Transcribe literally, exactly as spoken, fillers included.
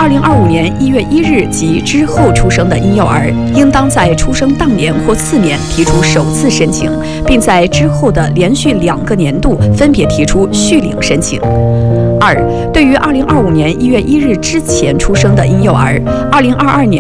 二零二五年一月一日及之后出生的婴幼儿，应当在出生当年或次年提出首次申请，并在之后的连续两个年度分别提出续领申请。二、对于二零二五年一月一日之前出生的婴幼儿，二零二二年